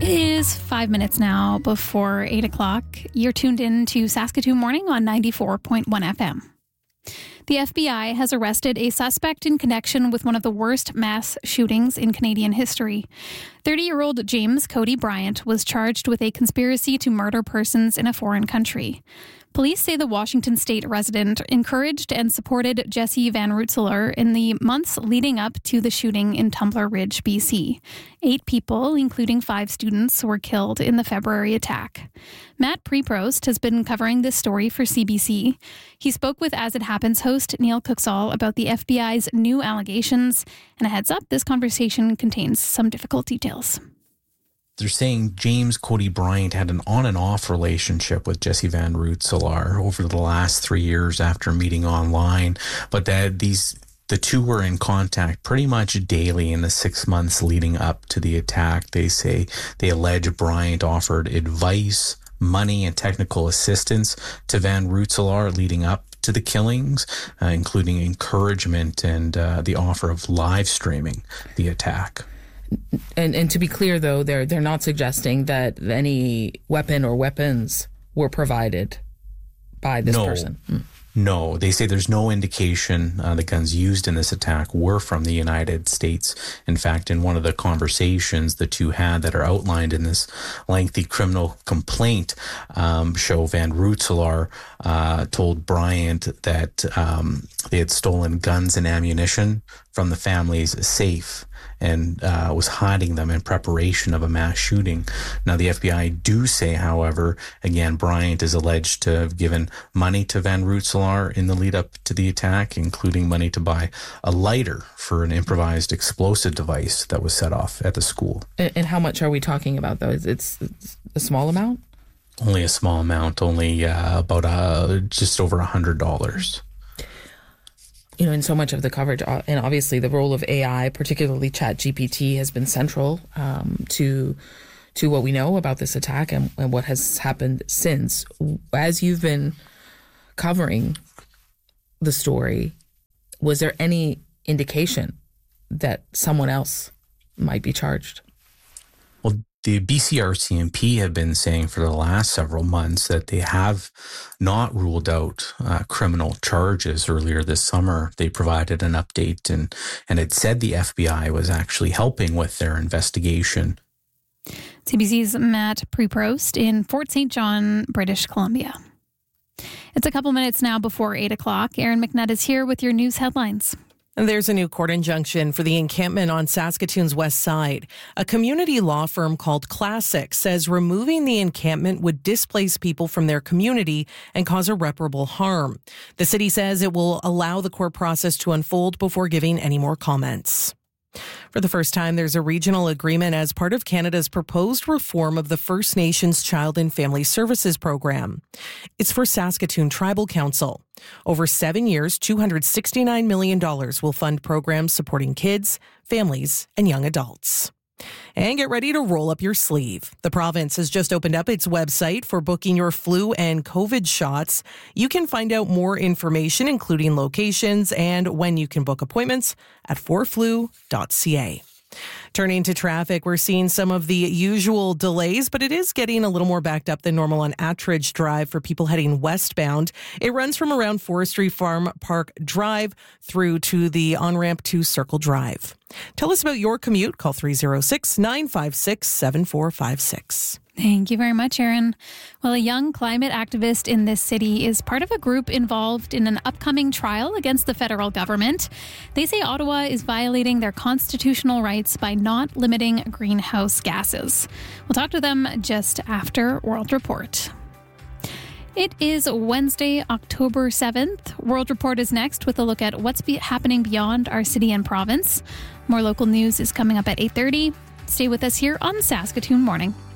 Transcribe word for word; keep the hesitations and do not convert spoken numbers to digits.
It is five minutes now before eight o'clock. You're tuned in to Saskatoon Morning on ninety-four point one F M. The F B I has arrested a suspect in connection with one of the worst mass shootings in Canadian history. thirty-year-old James Cody Bryant was charged with a conspiracy to murder persons in a foreign country. Police say the Washington state resident encouraged and supported Jesse Van Rootselaar in the months leading up to the shooting in Tumbler Ridge, B C. Eight people, including five students, were killed in the February attack. Matt Preprost has been covering this story for C B C. He spoke with As It Happens host Neil Cooksaw about the F B I's new allegations. And a heads up, this conversation contains some difficult details. They're saying James Cody Bryant had an on and off relationship with Jesse Van Rootselaar over the last three years after meeting online, but that these the two were in contact pretty much daily in the six months leading up to the attack. They say they allege Bryant offered advice, money, and technical assistance to Van Rootselaar leading up to the killings, uh, including encouragement and uh, the offer of live streaming the attack. And and to be clear, though, they're they're not suggesting that any weapon or weapons were provided by this no, person. Mm. No, they say there's no indication uh, the guns used in this attack were from the United States. In fact, in one of the conversations the two had that are outlined in this lengthy criminal complaint, um, show Van Rootselaar uh, told Bryant that um, they had stolen guns and ammunition from the family's safe and uh, was hiding them in preparation of a mass shooting. Now, the F B I do say, however, again, Bryant is alleged to have given money to Van Rootselaar in the lead up to the attack, including money to buy a lighter for an improvised explosive device that was set off at the school. And, and how much are we talking about, though? It's, it's a small amount? Only a small amount, only uh, about uh, just over one hundred dollars. You know, in so much of the coverage, uh, and obviously the role of A I, particularly ChatGPT, has been central um, to to what we know about this attack and, and what has happened since. As you've been covering the story, was there any indication that someone else might be charged? Well, the B C R C M P have been saying for the last several months that they have not ruled out uh, criminal charges. Earlier this summer, they provided an update and, and it said the F B I was actually helping with their investigation. C B C's Matt Preprost in Fort Saint John, British Columbia. It's a couple minutes now before eight o'clock. Erin McNutt is here with your news headlines. And there's a new court injunction for the encampment on Saskatoon's west side. A community law firm called Classic says removing the encampment would displace people from their community and cause irreparable harm. The city says it will allow the court process to unfold before giving any more comments. For the first time, there's a regional agreement as part of Canada's proposed reform of the First Nations Child and Family Services Program. It's for Saskatoon Tribal Council. Over seven years, two hundred sixty-nine million dollars will fund programs supporting kids, families, and young adults. And get ready to roll up your sleeve. The province has just opened up its website for booking your flu and COVID shots. You can find out more information, including locations and when you can book appointments at four flu dot c a. Turning to traffic, we're seeing some of the usual delays, but it is getting a little more backed up than normal on Attridge Drive for people heading westbound. It runs from around Forestry Farm Park Drive through to the on-ramp to Circle Drive. Tell us about your commute. Call three oh six, nine five six, seven four five six. Thank you very much, Erin. Well, a young climate activist in this city is part of a group involved in an upcoming trial against the federal government. They say Ottawa is violating their constitutional rights by not limiting greenhouse gases. We'll talk to them just after World Report. It is Wednesday, October seventh. World Report is next with a look at what's be- happening beyond our city and province. More local news is coming up at eight thirty. Stay with us here on Saskatoon Morning.